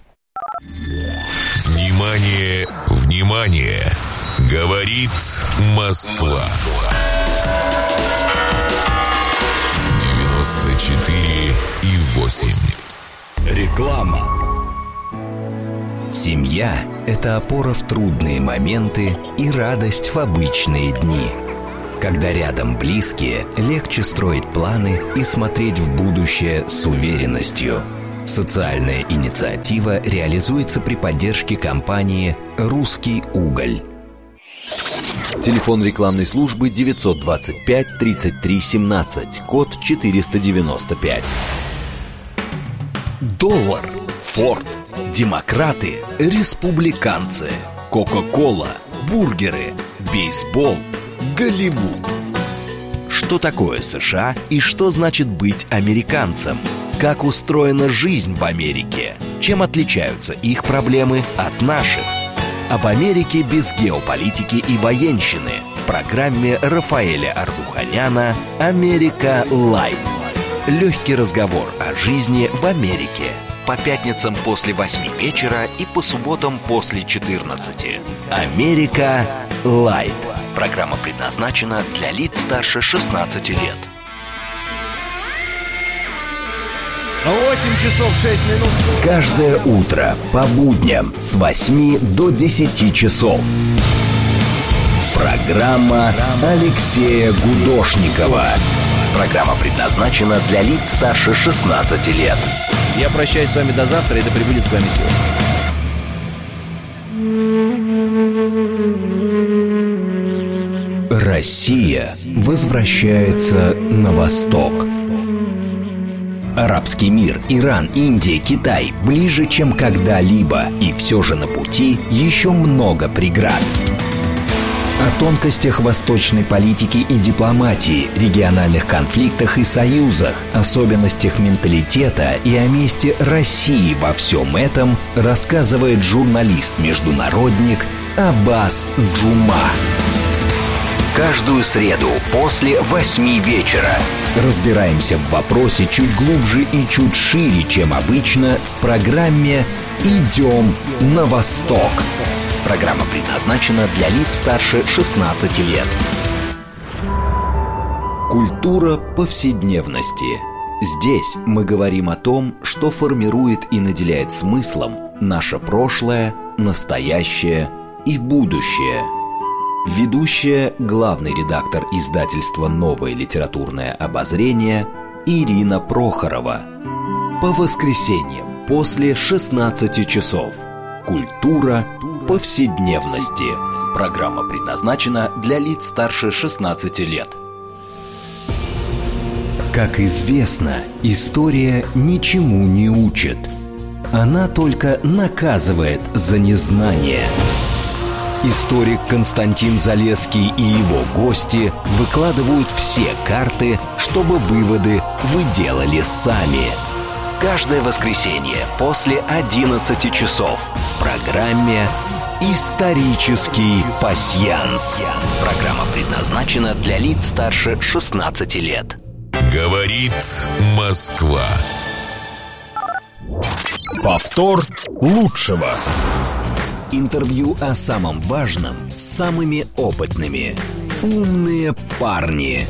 Внимание, внимание! Говорит Москва. 94,8. Реклама. Семья – это опора в трудные моменты и радость в обычные дни. Когда рядом близкие, легче строить планы и смотреть в будущее с уверенностью. Социальная инициатива реализуется при поддержке компании «Русский уголь». Телефон рекламной службы 925 33 17, код 495. Доллар, Форд, демократы, республиканцы, Кока-кола, бургеры, бейсбол, Голливуд. Что такое США и что значит быть американцем? Как устроена жизнь в Америке? Чем отличаются их проблемы от наших? Об Америке без геополитики и военщины в программе Рафаэля Ардуханяна «Америка Лайт». Легкий разговор о жизни в Америке. По пятницам после 8 вечера и по субботам после 14. «Америка Лайт». Программа предназначена для лиц старше 16 лет. 8 часов 6 минут. Каждое утро по будням с 8 до 10 часов. Программа Алексея Гудошникова. Программа предназначена для лиц старше 16 лет. Я прощаюсь с вами до завтра, и да пребудет с вами сила. Россия возвращается на восток. Арабский мир, Иран, Индия, Китай ближе, чем когда-либо, и все же на пути еще много преград. О тонкостях восточной политики и дипломатии, региональных конфликтах и союзах, особенностях менталитета и о месте России во всем этом рассказывает журналист-международник Аббас Джума. Каждую среду после 8 вечера разбираемся в вопросе чуть глубже и чуть шире, чем обычно, в программе «Идем на восток». Программа предназначена для лиц старше 16 лет. Культура повседневности. Здесь мы говорим о том, что формирует и наделяет смыслом наше прошлое, настоящее и будущее. Ведущая, главный редактор издательства «Новое литературное обозрение» Ирина Прохорова. По воскресеньям после 16 часов. Культура повседневности. Программа предназначена для лиц старше 16 лет. Как известно, история ничему не учит. Она только наказывает за незнание. Историк Константин Залесский и его гости выкладывают все карты, чтобы выводы вы делали сами. Каждое воскресенье после 11 часов в программе «Исторический пасьянс». Программа предназначена для лиц старше 16 лет. Говорит Москва. Повтор лучшего. Интервью о самом важном с самыми опытными. Умные парни.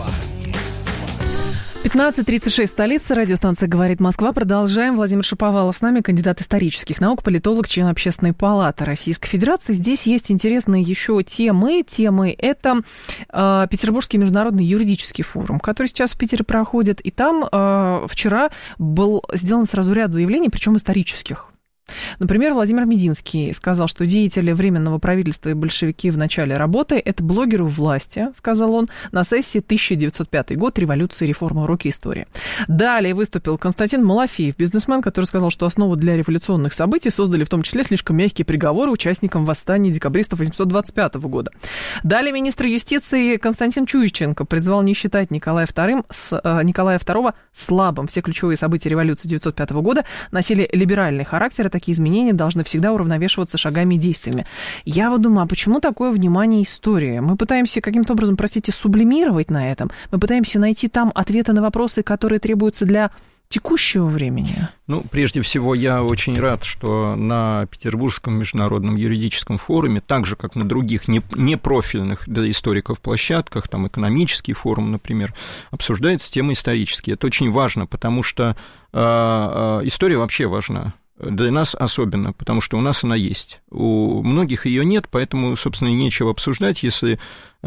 15:36, столица, радиостанция «Говорит Москва». Продолжаем. Владимир Шаповалов с нами, кандидат исторических наук, политолог, член Общественной палаты Российской Федерации. Здесь есть интересные еще темы. Это Петербургский международный юридический форум, который сейчас в Питере проходит. И там вчера был сделан сразу ряд заявлений, причем исторических. Например, Владимир Мединский сказал, что деятели Временного правительства и большевики в начале работы – это блогеры у власти, сказал он, на сессии 1905 год революции, реформы, уроки истории. Далее выступил Константин Малафеев, бизнесмен, который сказал, что основу для революционных событий создали в том числе слишком мягкие приговоры участникам восстания декабристов 1825 года. Далее министр юстиции Константин Чуйченко призвал не считать Николая II слабым. Все ключевые события революции 1905 года носили либеральный характер, и такие изменения должны всегда уравновешиваться шагами и действиями. Я вот думаю, а почему такое внимание истории? Мы пытаемся каким-то образом, сублимировать на этом. Мы пытаемся найти там ответы на вопросы, которые требуются для текущего времени. Прежде всего, я очень рад, что на Петербургском международном юридическом форуме, так же, как на других непрофильных для историков площадках, там экономический форум, например, обсуждаются темы исторические. Это очень важно, потому что история вообще важна. Для нас особенно, потому что у нас она есть. У многих ее нет, поэтому, собственно, и нечего обсуждать, если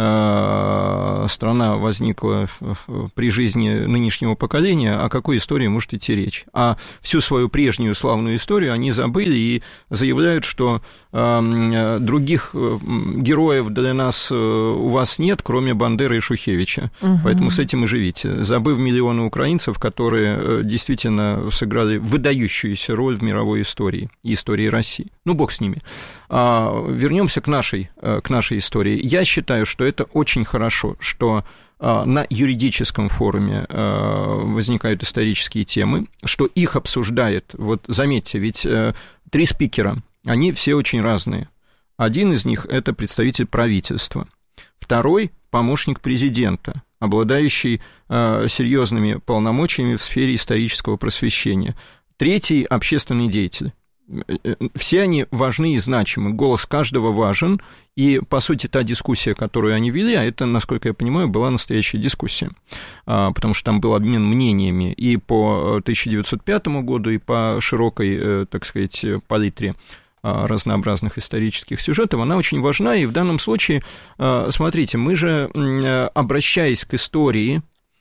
страна возникла при жизни нынешнего поколения, о какой истории может идти речь? А всю свою прежнюю славную историю они забыли и заявляют, что других героев для нас у вас нет, кроме Бандеры и Шухевича. Угу. Поэтому с этим и живите, забыв миллионы украинцев, которые действительно сыграли выдающуюся роль в мировой истории и истории России. Бог с ними. Вернемся к нашей истории. Я считаю, что это очень хорошо, что на юридическом форуме возникают исторические темы, что их обсуждает, заметьте, ведь 3 спикера, они все очень разные. Один из них – это представитель правительства, второй – помощник президента, обладающий серьезными полномочиями в сфере исторического просвещения, третий – общественный деятель. Все они важны и значимы, голос каждого важен, и, по сути, та дискуссия, которую они вели, а это, насколько я понимаю, была настоящая дискуссия, потому что там был обмен мнениями и по 1905 году, и по широкой, так сказать, палитре разнообразных исторических сюжетов, она очень важна, и в данном случае, смотрите, мы же, обращаясь к истории,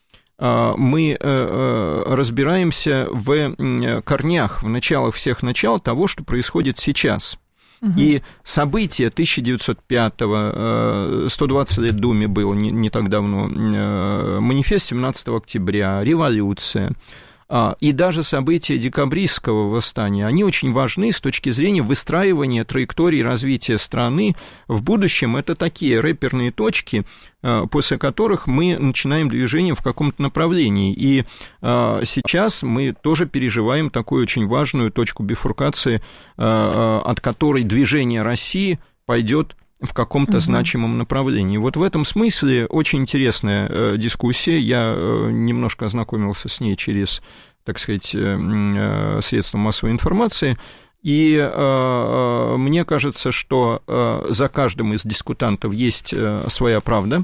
мы разбираемся в корнях, в началах всех начал того, что происходит сейчас. Угу. И события 1905-го, 120 лет Думе было не так давно, манифест 17 октября, революция, и даже события декабристского восстания, они очень важны с точки зрения выстраивания траектории развития страны в будущем. Это такие реперные точки, после которых мы начинаем движение в каком-то направлении. И сейчас мы тоже переживаем такую очень важную точку бифуркации, от которой движение России пойдет в каком-то значимом направлении. В этом смысле очень интересная дискуссия. Я немножко ознакомился с ней через, так сказать, средства массовой информации. И мне кажется, что за каждым из дискутантов есть своя правда.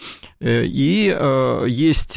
И есть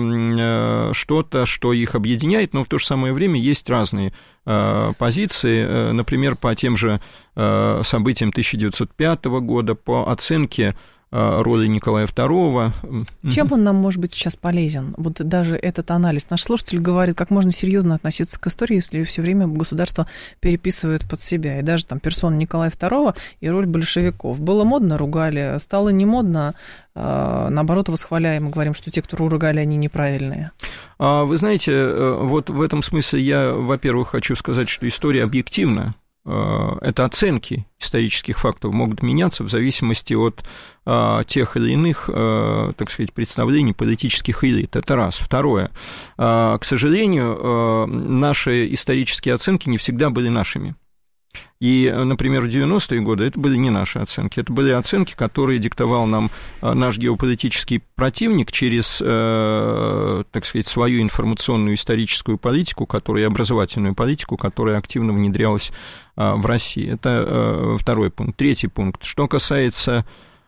что-то, что их объединяет, но в то же самое время есть разные позиции, например, по тем же событиям 1905 года, по оценке роли Николая II. Чем он нам может быть сейчас полезен? Даже этот анализ. Наш слушатель говорит, как можно серьезно относиться к истории, если все время государство переписывает под себя. И даже персону Николая II и роль большевиков. Было модно, ругали, стало не модно, наоборот, восхваляем и говорим, что те, кто ругали, они неправильные. Вы знаете, в этом смысле я, во-первых, хочу сказать, что история объективна. Это оценки исторических фактов могут меняться в зависимости от тех или иных, так сказать, представлений политических элит. Это раз. Второе. К сожалению, наши исторические оценки не всегда были нашими. И, например, в 90-е годы это были не наши оценки, это были оценки, которые диктовал нам наш геополитический противник через, так сказать, свою информационную историческую политику, и образовательную политику, которая активно внедрялась в России. Это второй пункт. Третий пункт. Что касается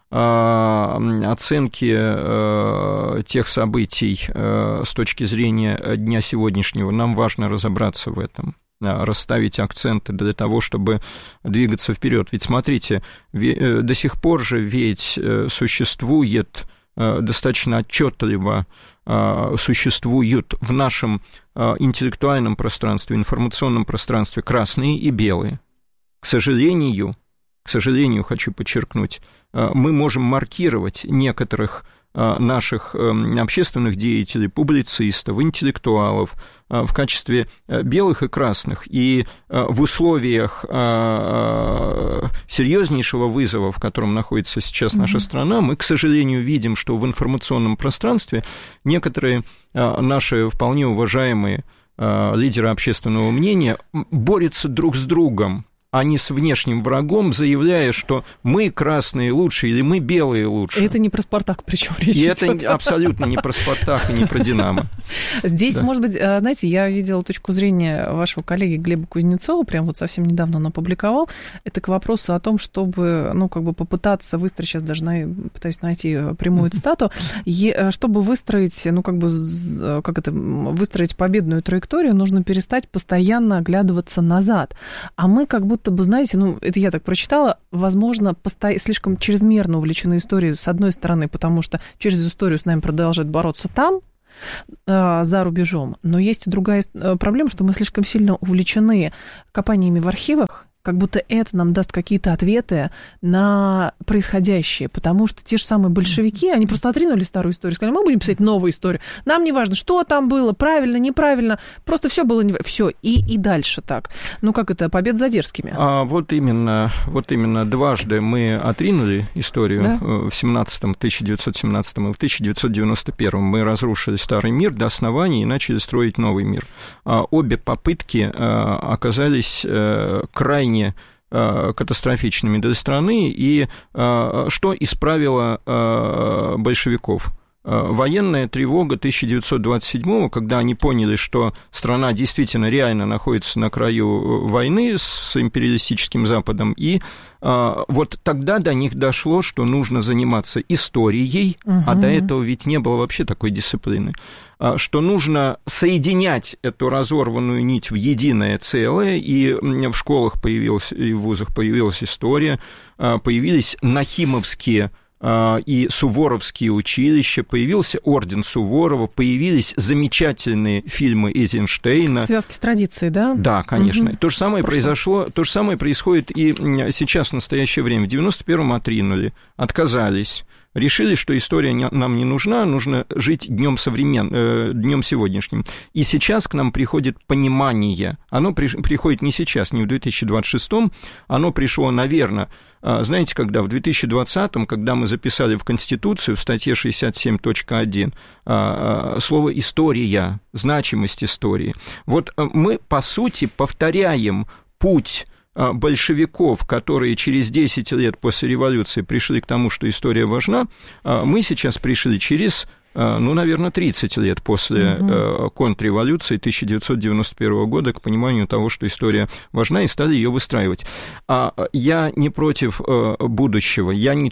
оценки тех событий с точки зрения дня сегодняшнего, нам важно разобраться в этом, расставить акценты для того, чтобы двигаться вперед. Ведь смотрите, до сих пор же ведь существует достаточно отчетливо, существуют в нашем интеллектуальном пространстве, информационном пространстве красные и белые. К сожалению, хочу подчеркнуть, мы можем маркировать некоторых наших общественных деятелей, публицистов, интеллектуалов в качестве белых и красных. И в условиях серьезнейшего вызова, в котором находится сейчас наша страна, мы, к сожалению, видим, что в информационном пространстве некоторые наши вполне уважаемые лидеры общественного мнения борются друг с другом, а не с внешним врагом, заявляя, что мы красные лучше или мы белые лучше. И это не про «Спартак», причем речь идет. И это абсолютно не про «Спартак» и не про «Динамо». Здесь, может быть, знаете, я видела точку зрения вашего коллеги Глеба Кузнецова, прям вот совсем недавно он опубликовал. Это к вопросу о том, чтобы, попытаться выстроить, сейчас даже пытаюсь найти прямую цитату, чтобы выстроить, выстроить победную траекторию, нужно перестать постоянно оглядываться назад. А мы как будто бы, знаете, это я так прочитала, возможно, слишком чрезмерно увлечены историей, с одной стороны, потому что через историю с нами продолжают бороться там, за рубежом, но есть и другая проблема, что мы слишком сильно увлечены копаниями в архивах, как будто это нам даст какие-то ответы на происходящее, потому что те же самые большевики, они просто отринули старую историю, сказали, мы будем писать новую историю, нам не важно, что там было, правильно, неправильно, просто все было, все, и дальше так. Как это, побед за дерзкими. Вот именно дважды мы отринули историю, да? В 1917 и в 1991 мы разрушили старый мир до основания и начали строить новый мир. Обе попытки оказались крайне катастрофичными для страны, и что исправило большевиков? Военная тревога 1927-го, когда они поняли, что страна действительно реально находится на краю войны с империалистическим Западом, и вот тогда до них дошло, что нужно заниматься историей, а до этого ведь не было вообще такой дисциплины, что нужно соединять эту разорванную нить в единое целое, и в школах и в вузах появилась история, появились нахимовские и суворовские училища, появился орден Суворова, появились замечательные фильмы Эйзенштейна. Связки с традицией, да? Да, конечно. То же самое происходит и сейчас, в настоящее время. В 91-м отринули, отказались. Решили, что история нам не нужна, нужно жить днем сегодняшним. И сейчас к нам приходит понимание. Оно приходит не сейчас, не в 2026-м, оно пришло, наверное, знаете, когда в 2020-м, когда мы записали в Конституцию в статье 67.1 слово «история», значимость истории. Вот мы, по сути, повторяем путь большевиков, которые через 10 лет после революции пришли к тому, что история важна, мы сейчас пришли через, наверное, 30 лет после контрреволюции 1991 года к пониманию того, что история важна, и стали ее выстраивать. Я не против будущего, я не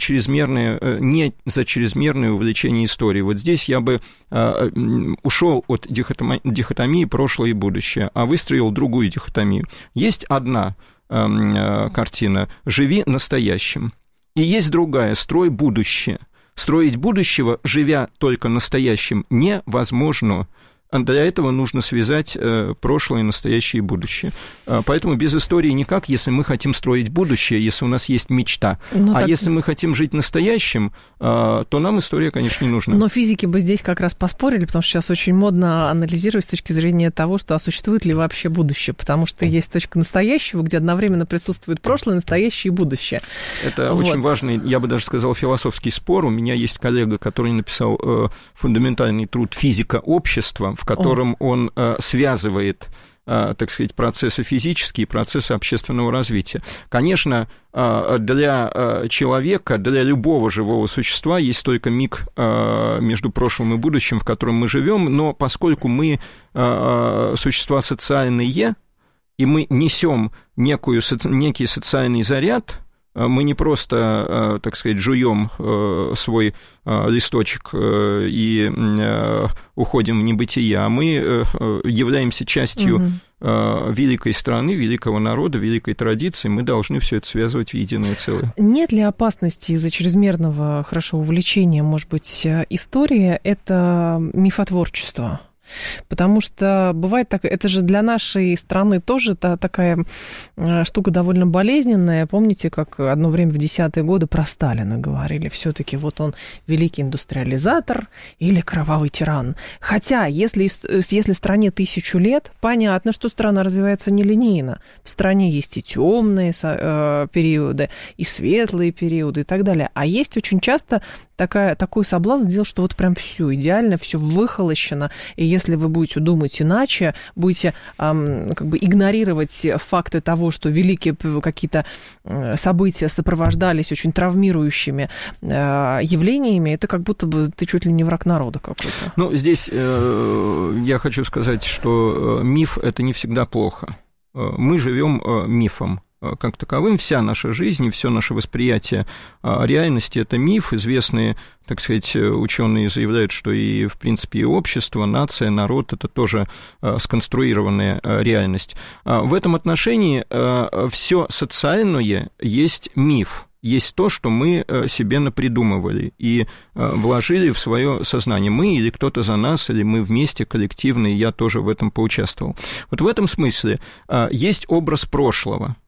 за чрезмерное увлечение историей. Вот здесь я бы ушел от дихотомии прошлое и будущее, а выстроил другую дихотомию. Есть одна картина «Живи настоящим». И есть другая «Строй будущее». Строить будущего, живя только настоящим, невозможно. Для этого нужно связать прошлое, настоящее и будущее. Поэтому без истории никак, если мы хотим строить будущее, если у нас есть мечта. Если мы хотим жить настоящим, то нам история, конечно, не нужна. Но физики бы здесь как раз поспорили, потому что сейчас очень модно анализировать с точки зрения того, что существует ли вообще будущее, потому что есть точка настоящего, где одновременно присутствует прошлое, настоящее и будущее. Это очень важный, я бы даже сказал, философский спор. У меня есть коллега, который написал фундаментальный труд «Физика общества», в котором он связывает, так сказать, процессы физические и процессы общественного развития. Конечно, для человека, для любого живого существа есть только миг между прошлым и будущим, в котором мы живем, но поскольку мы существа социальные, и мы несем некий социальный заряд, мы не просто, так сказать, жуем свой листочек и уходим в небытие, а мы являемся частью великой страны, великого народа, великой традиции, мы должны все это связывать в единое целое. Нет ли опасности из-за чрезмерного, увлечения, может быть, истории, это мифотворчество? Потому что бывает так, это же для нашей страны тоже такая штука довольно болезненная. Помните, как одно время в 10-е годы про Сталина говорили, все-таки вот он великий индустриализатор или кровавый тиран. Хотя, если стране 1000 лет, понятно, что страна развивается нелинейно. В стране есть и темные периоды, и светлые периоды и так далее. А есть очень часто такой соблазн сделать, что вот прям все идеально, все выхолощено, и если вы будете думать иначе, будете как бы игнорировать факты того, что великие какие-то события сопровождались очень травмирующими явлениями, это как будто бы ты чуть ли не враг народа какой-то. Ну, здесь я хочу сказать, что миф – это не всегда плохо. Мы живем мифом. Как таковым, вся наша жизнь и все наше восприятие реальности – это миф. Известные, так сказать, ученые заявляют, что и, в принципе, и общество, нация, народ – это тоже сконструированная реальность. В этом отношении все социальное есть миф. Есть то, что мы себе напридумывали и вложили в свое сознание. Мы или кто-то за нас, или мы вместе, коллективно, и я тоже в этом поучаствовал. Вот в этом смысле есть образ прошлого.